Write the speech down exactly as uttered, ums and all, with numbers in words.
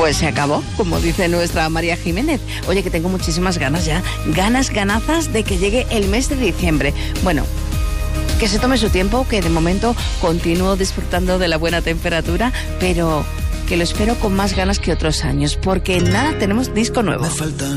Pues se acabó, como dice nuestra María Jiménez. Oye, que tengo muchísimas ganas ya, ganas, ganazas de que llegue el mes de diciembre. Bueno, que se tome su tiempo, que de momento continúo disfrutando de la buena temperatura, pero que lo espero con más ganas que otros años, porque nada, tenemos disco nuevo.